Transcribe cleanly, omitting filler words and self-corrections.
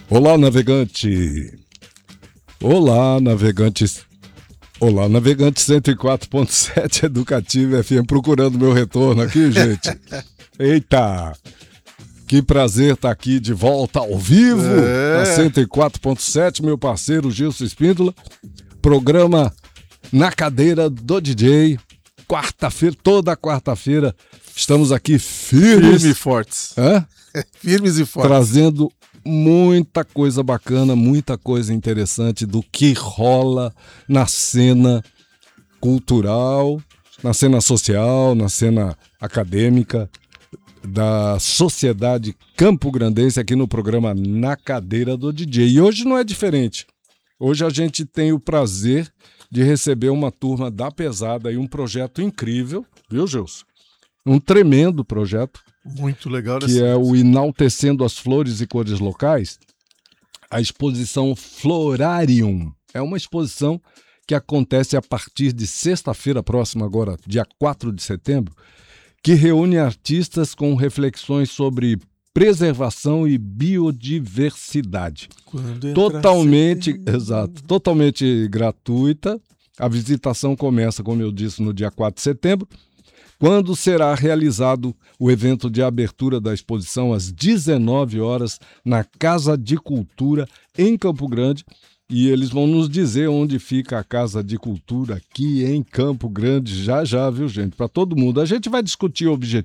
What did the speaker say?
Olá, navegante! Olá, navegantes! Olá, navegante 104.7 Educativa FM, procurando meu retorno aqui, gente. Eita! Que prazer estar aqui de volta ao vivo, na 104.7, meu parceiro Gilson Espíndola. Programa Na Cadeira do DJ. Quarta-feira, toda quarta-feira, estamos aqui firmes e fortes. Hã? Firmes e fortes. Trazendo muita coisa bacana, muita coisa interessante do que rola na cena cultural, na cena social, na cena acadêmica da sociedade campograndense aqui no programa Na Cadeira do DJ. E hoje não é diferente. Hoje a gente tem o prazer de receber uma turma da pesada e um projeto incrível, viu, Gilson? Um tremendo projeto. Muito legal. Que é o Enaltecendo as Flores e Cores Locais, a exposição Florarium. É uma exposição que acontece a partir de sexta-feira próxima, agora, dia 4 de setembro, que reúne artistas com reflexões sobre preservação e biodiversidade. Totalmente gratuita. A visitação começa, como eu disse, no dia 4 de setembro, quando será realizado o evento de abertura da exposição às 19 horas na Casa de Cultura em Campo Grande. E eles vão nos dizer onde fica a Casa de Cultura aqui em Campo Grande já, viu, gente? Para todo mundo. A gente vai discutir